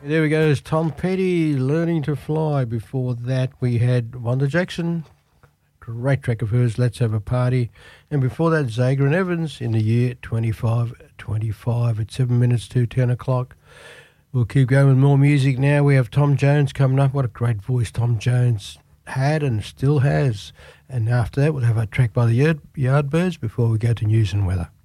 There we go. It's Tom Petty, Learning to Fly. Before that, we had Wanda Jackson. Great track of hers, Let's Have a Party. And before that, Zager and Evans in the year 2525 at 7 minutes to 10 o'clock. We'll keep going with more music now. We have Tom Jones coming up. What a great voice Tom Jones had and still has. And after that, we'll have a track by the Yardbirds before we go to news and weather.